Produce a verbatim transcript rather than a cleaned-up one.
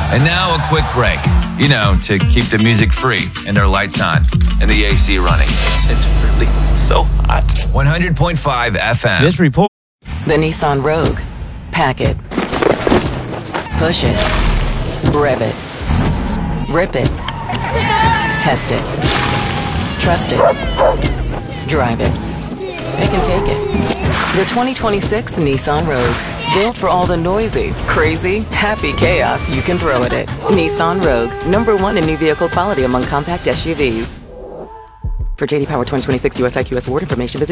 And now a quick break. You know, to keep the music free and their lights on and the A C running. It's, it's really it's so hot. one hundred point five F M. This report. The Nissan Rogue. Pack it. Push it. Rev it. Rip it. Test it. Trust it. Drive it. Pick and take it. The twenty twenty-six Nissan Rogue. Built for all the noisy, crazy, happy chaos you can throw at it. Nissan Rogue. Number one in new vehicle quality among compact S U Vs. For J D Power twenty twenty-six U S I Q S award information, visit